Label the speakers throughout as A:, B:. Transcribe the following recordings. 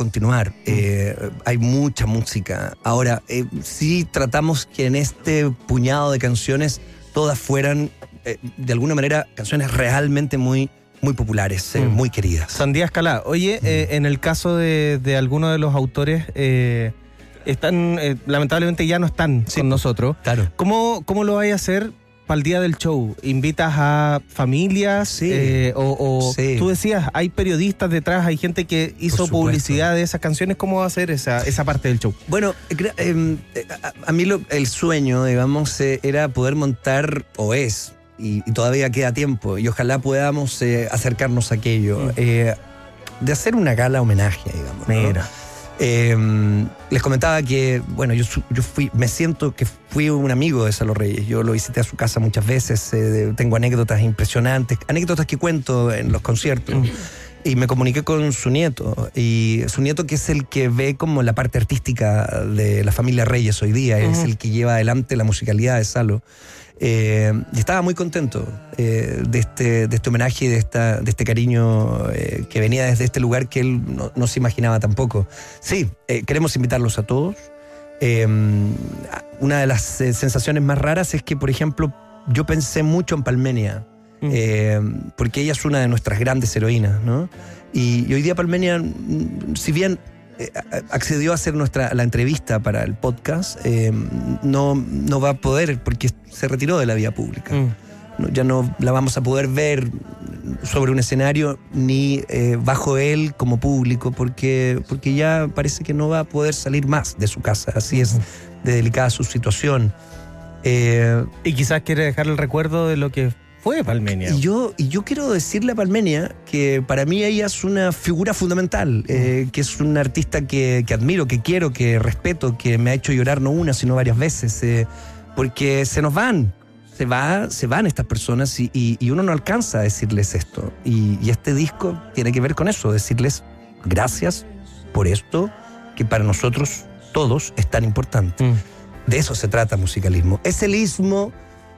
A: continuar. Hay mucha música. Ahora, sí tratamos que en este puñado de canciones todas fueran, de alguna manera, canciones realmente muy populares, muy queridas.
B: Sandía Escalá, oye, en el caso de algunos de los autores, están, lamentablemente ya no están con nosotros.
A: Claro.
B: ¿Cómo lo vais a hacer para el día del show? ¿Invitas a familias?
A: Sí.
B: Sí. Tú decías, hay periodistas detrás, hay gente que hizo publicidad de esas canciones. ¿Cómo va a ser esa parte del show?
A: Bueno, a mí el sueño, digamos, era poder montar, o es, y todavía queda tiempo, y ojalá podamos acercarnos a aquello, de hacer una gala homenaje, digamos, ¿no?
B: Mira.
A: Les comentaba que, bueno, me siento que fui un amigo de Salo Reyes. Yo lo visité a su casa muchas veces, tengo anécdotas impresionantes, anécdotas que cuento en los conciertos. Y me comuniqué con su nieto, y su nieto, que es el que ve como la parte artística de la familia Reyes hoy día, es el que lleva adelante la musicalidad de Salo. Y estaba muy contento de este homenaje y de este cariño que venía desde este lugar que él no se imaginaba tampoco. Sí, queremos invitarlos a todos. Una de las sensaciones más raras es que, por ejemplo, yo pensé mucho en Palmenia, porque ella es una de nuestras grandes heroínas, ¿no? Y hoy día Palmenia, si bien accedió a hacer la entrevista para el podcast, no va a poder, porque se retiró de la vía pública. Ya no la vamos a poder ver sobre un escenario ni bajo él como público, porque ya parece que no va a poder salir más de su casa. Así es de delicada su situación.
B: Y quizás quiere dejar el recuerdo de lo que fue Palmenia.
A: Y yo quiero decirle a Palmenia que para mí ella es una figura fundamental, que es una artista que admiro, que quiero, que respeto, que me ha hecho llorar no una, sino varias veces, porque se nos van. Se van estas personas y uno no alcanza a decirles esto. Y este disco tiene que ver con eso, decirles gracias por esto que para nosotros todos es tan importante. De eso se trata Musicalismo. Es el ismo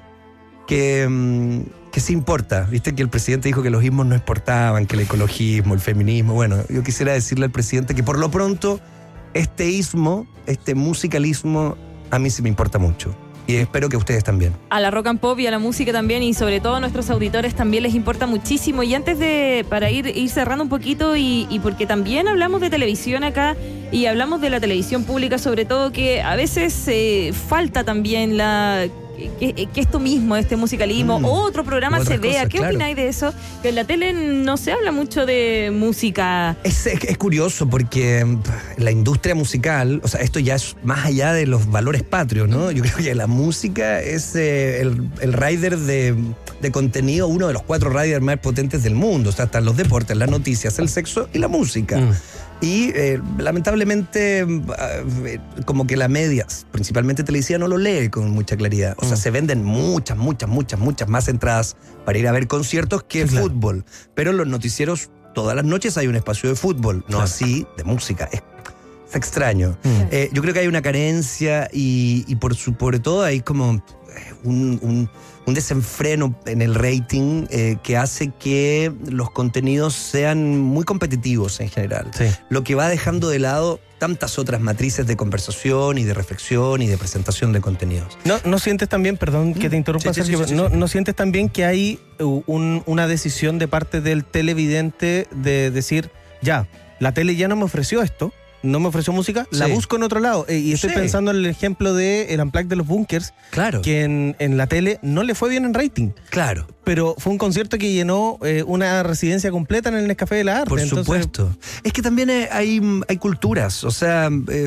A: que sí importa. Viste que el presidente dijo que los ismos no exportaban, que el ecologismo, el feminismo. Bueno, yo quisiera decirle al presidente que por lo pronto este ismo, este musicalismo, a mí sí me importa mucho. Y espero que ustedes también.
C: A la rock and pop y a la música también, y sobre todo a nuestros auditores también les importa muchísimo. Y antes para ir cerrando un poquito, y porque también hablamos de televisión acá, y hablamos de la televisión pública sobre todo, que a veces falta también que esto mismo, este musicalismo, otro programa se vea. ¿Qué opináis de eso? Que en la tele no se habla mucho de música.
A: Es curioso porque la industria musical, o sea, esto ya es más allá de los valores patrios, ¿no? Yo creo que la música es el rider de contenido, uno de los 4 riders más potentes del mundo. O sea, están los deportes, las noticias, el sexo y la música. Y lamentablemente como que la media, principalmente televisiva, no lo lee con mucha claridad. O sea, se venden muchas más entradas para ir a ver conciertos que fútbol. Pero en los noticieros todas las noches hay un espacio de fútbol, no así de música. Es extraño. Yo creo que hay una carencia y por todo hay como un desenfreno en el rating que hace que los contenidos sean muy competitivos en general. Sí. Lo que va dejando de lado tantas otras matrices de conversación y de reflexión y de presentación de contenidos.
B: ¿No sientes también, perdón que te interrumpa, Sergio, ¿no sientes también que hay una decisión de parte del televidente de decir, ya, la tele ya no me ofreció esto, no me ofreció música, la busco en otro lado? Y estoy pensando en el ejemplo del Unplugged de los Bunkers, que en la tele no le fue bien en rating. Claro. Pero fue un concierto que llenó una residencia completa en el Nescafé de la Arte.
A: Por supuesto. Es que también hay culturas, o sea,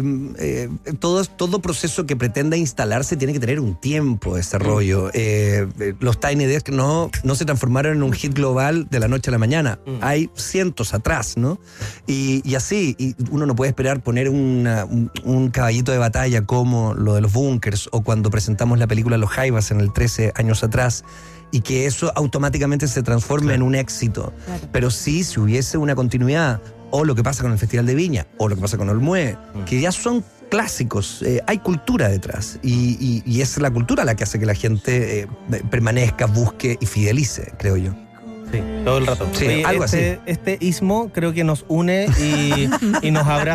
A: todo proceso que pretenda instalarse tiene que tener un tiempo de desarrollo. Los Tiny Desk no se transformaron en un hit global de la noche a la mañana. Hay cientos atrás, ¿no? Y así, y uno no puede esperar poner un caballito de batalla como lo de los Bunkers, o cuando presentamos la película Los Jaivas en el 13 años atrás, y que eso automáticamente se transforme en un éxito. Pero sí, si hubiese una continuidad, o lo que pasa con el Festival de Viña, o lo que pasa con Olmué, que ya son clásicos, hay cultura detrás, y es la cultura la que hace que la gente permanezca, busque y fidelice, creo yo.
B: Sí, todo el rato.
A: Sí, algo así.
B: Este ismo creo que nos une y nos abraza.